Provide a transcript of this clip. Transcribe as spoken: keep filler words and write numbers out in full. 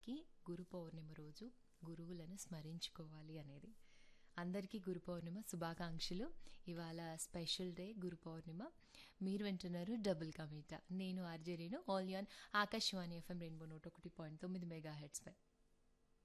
కి గురు పౌర్ణిమ రోజు గురువులను స్మరించుకోవాలి అనేది. అందరికీ గురు పౌర్ణిమ శుభాకాంక్షలు. ఇవాళ స్పెషల్ డే గురు పౌర్ణిమ. మీరు వింటున్నారు డబుల్ కమీటా. నేను RJ Renu, all an Akashvani FM rainbow నూట ఒకటి పాయింట్ తొమ్మిది మెగా హెడ్స్ పై.